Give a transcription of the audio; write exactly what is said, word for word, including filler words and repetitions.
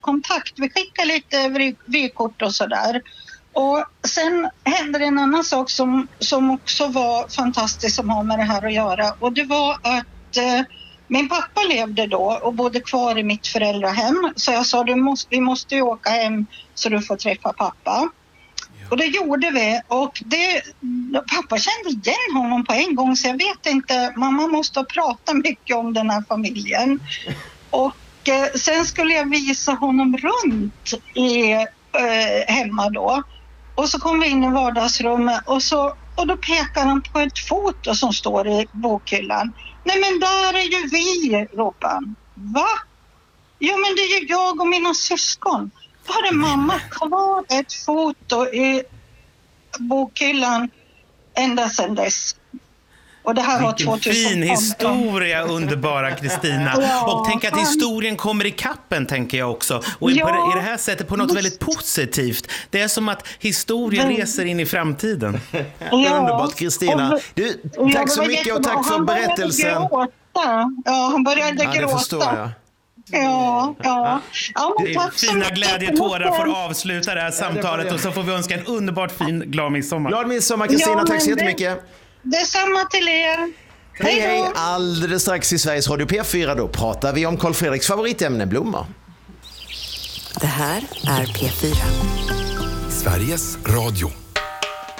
kontakt. Vi skickade lite vy- vykort och sådär. Och sen hände det en annan sak som, som också var fantastiskt som har med det här att göra. Och det var att eh, min pappa levde då och bodde kvar i mitt föräldrahem. Så jag sa, du måste, vi måste ju åka hem så du får träffa pappa. Och det gjorde vi. Och det, pappa kände igen honom på en gång. Så jag vet inte, mamma måste ha pratat mycket om den här familjen. Och eh, sen skulle jag visa honom runt i, eh, hemma då. Och så kom vi in i vardagsrummet och, så, och då pekar han på ett foto som står i bokhyllan. Nej men där är ju vi, ropar han. Va? Jo men det är ju jag och mina syskon. Då hade mamma kvar ett foto i bokhyllan ända sedan dess. Och det här var Vilken fin historia, underbara Kristina. Ja, och tänk att historien kommer i kappen, tänker jag också. Och ja, på det, i det här sättet på något just väldigt positivt. Det är som att historien men, reser in i framtiden. Ja, underbart, Kristina. Du, tack ja, så mycket och tack för berättelsen. Ja, han började ja, gråta. Det förstår jag. Ja, ja. ja men tack så fina glädjetårar får avsluta det här samtalet ja, det och så får vi önska en underbart fin glad midsommar. Glad midsommar, Kristina. Ja, tack så jättemycket. Detsamma till er. Hej, hej. Alldeles strax i Sveriges Radio P fyra då pratar vi om Carl Fredriks favoritämne blommor. Det här är P fyra. Sveriges Radio.